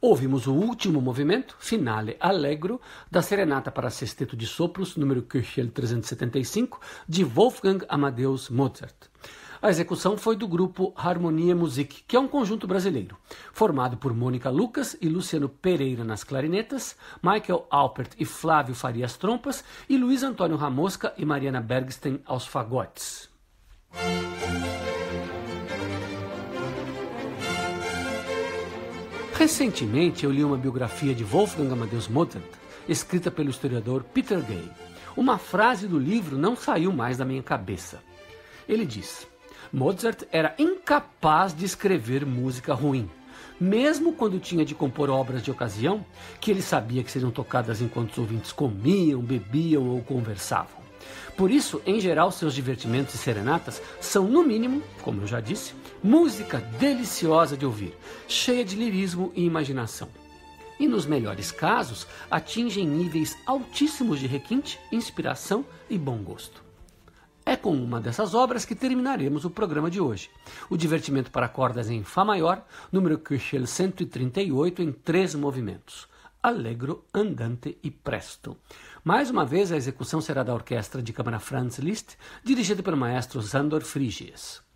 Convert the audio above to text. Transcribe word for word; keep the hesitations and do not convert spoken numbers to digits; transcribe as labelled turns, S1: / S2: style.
S1: Ouvimos o último movimento, Finale Allegro, da Serenata para Sexteto de Sopros, número Köchel trezentos e setenta e cinco, de Wolfgang Amadeus Mozart. A execução foi do grupo Harmonia Musik, que é um conjunto brasileiro, formado por Mônica Lucas e Luciano Pereira nas clarinetas, Michael Alpert e Flávio Farias trompas e Luiz Antônio Ramosca e Mariana Bergsten aos fagotes. Recentemente eu li uma biografia de Wolfgang Amadeus Mozart, escrita pelo historiador Peter Gay. Uma frase do livro não saiu mais da minha cabeça. Ele diz: Mozart era incapaz de escrever música ruim, mesmo quando tinha de compor obras de ocasião, que ele sabia que seriam tocadas enquanto os ouvintes comiam, bebiam ou conversavam. Por isso, em geral, seus divertimentos e serenatas são, no mínimo, como eu já disse, música deliciosa de ouvir, cheia de lirismo e imaginação. E, nos melhores casos, atingem níveis altíssimos de requinte, inspiração e bom gosto. É com uma dessas obras que terminaremos o programa de hoje. O Divertimento para Cordas em Fá Maior, número Köchel cento e trinta e oito, em três movimentos: Allegro, Andante e Presto. Mais uma vez, a execução será da Orquestra de Câmara Franz Liszt, dirigida pelo maestro Sándor Frigyes.